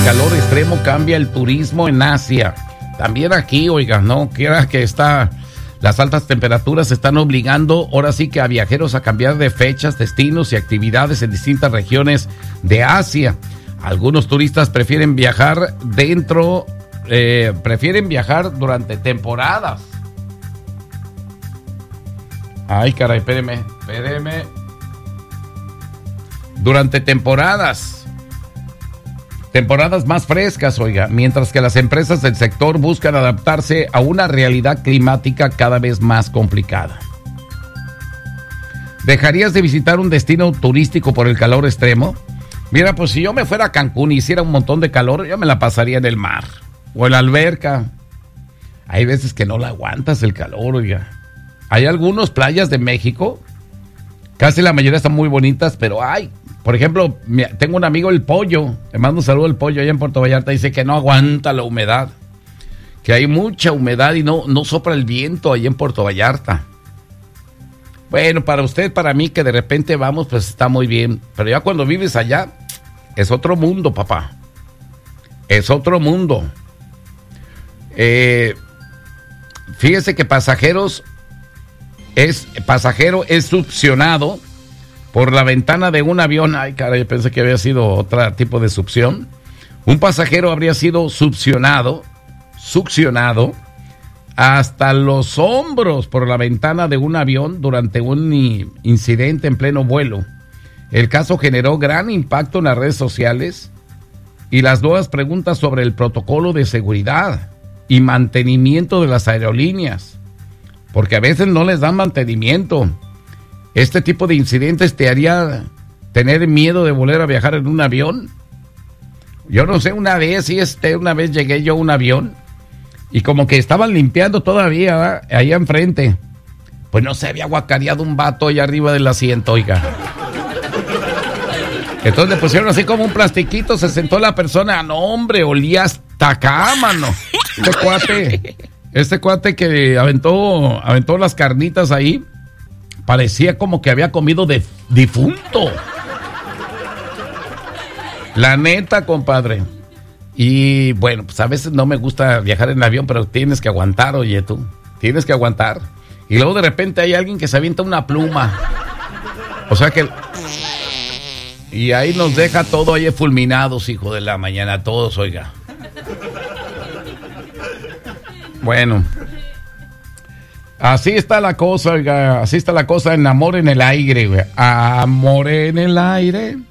calor extremo cambia el turismo en Asia. También aquí, oiga, no quiera que las altas temperaturas están obligando ahora sí que a viajeros a cambiar de fechas, destinos y actividades en distintas regiones de Asia. Algunos turistas prefieren viajar durante temporadas. Ay, caray, espéreme. Durante temporadas más frescas, oiga, mientras que las empresas del sector buscan adaptarse a una realidad climática cada vez más complicada. ¿Dejarías de visitar un destino turístico por el calor extremo? Mira, pues si yo me fuera a Cancún y hiciera un montón de calor, yo me la pasaría en el mar o en la alberca. Hay veces que no la aguantas el calor, oiga. Hay algunas playas de México, casi la mayoría están muy bonitas, pero por ejemplo, tengo un amigo, el Pollo, le mando un saludo al Pollo allá en Puerto Vallarta, dice que no aguanta la humedad, que hay mucha humedad y no sopla el viento allá en Puerto Vallarta. Bueno, para usted, para mí, que de repente vamos, pues está muy bien, pero ya cuando vives allá, es otro mundo, papá, es otro mundo. Fíjese que pasajero es succionado por la ventana de un avión. Ay, caray, pensé que había sido otro tipo de succión. Un pasajero habría sido succionado hasta los hombros por la ventana de un avión durante un incidente en pleno vuelo. El caso generó gran impacto en las redes sociales y las nuevas preguntas sobre el protocolo de seguridad y mantenimiento de las aerolíneas, porque a veces no les dan mantenimiento. Este tipo de incidentes te haría tener miedo de volver a viajar en un avión. Yo no sé, una vez llegué yo a un avión y como que estaban limpiando todavía, ¿verdad?, ahí enfrente. Pues no se había guacareado un vato allá arriba del asiento, oiga. Entonces le pusieron así como un plastiquito, se sentó la persona. No, hombre, olía hasta acá, mano. Este cuate que aventó las carnitas ahí, parecía como que había comido de difunto. La neta, compadre. Y bueno, pues a veces no me gusta viajar en avión, pero tienes que aguantar, oye tú. Tienes que aguantar. Y luego de repente hay alguien que se avienta una pluma. O sea que... Y ahí nos deja todo ahí fulminados, hijo de la mañana, todos, oiga. Bueno. Así está la cosa, oiga. Así está la cosa en Amor en el Aire, güey. Amor en el Aire.